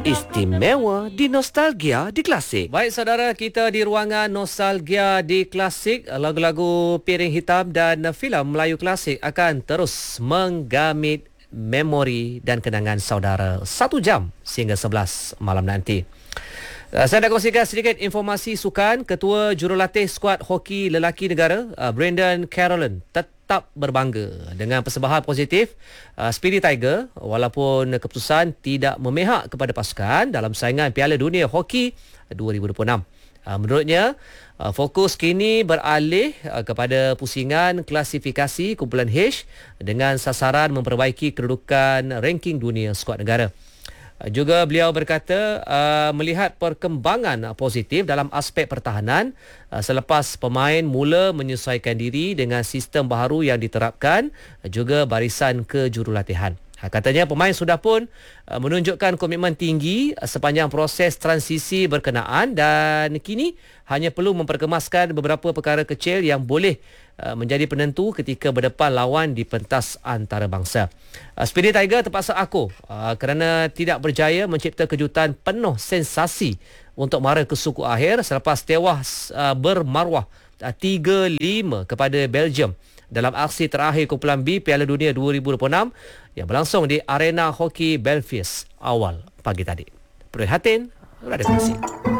Istimewa di Nostalgia di Klasik. Baik saudara, kita di ruangan Nostalgia di Klasik. Lagu-lagu piring hitam dan filem Melayu klasik akan terus menggamit memori dan kenangan saudara 1 jam sehingga 11 malam nanti. Saya nak kongsikan sedikit informasi sukan. Ketua Jurulatih Skuad Hoki Lelaki Negara, Brendan Carolyn, tetap berbangga dengan persembahan positif Speedy Tiger walaupun keputusan tidak memihak kepada pasukan dalam saingan Piala Dunia Hoki 2026. Menurutnya, fokus kini beralih kepada pusingan klasifikasi kumpulan H dengan sasaran memperbaiki kedudukan ranking dunia skuad negara. Juga beliau berkata melihat perkembangan positif dalam aspek pertahanan selepas pemain mula menyesuaikan diri dengan sistem baharu yang diterapkan, juga barisan kejurulatihan. Katanya pemain sudah pun menunjukkan komitmen tinggi sepanjang proses transisi berkenaan dan kini hanya perlu memperkemaskan beberapa perkara kecil yang boleh menjadi penentu ketika berdepan lawan di pentas antarabangsa. Speedy Tiger terpaksa akur kerana tidak berjaya mencipta kejutan penuh sensasi untuk mara ke suku akhir selepas tewas bermaruah 3-5 kepada Belgium dalam aksi terakhir kumpulan B Piala Dunia 2026 yang berlangsung di Arena Hoki Belfius awal pagi tadi. Prihatin, Radio Klasik.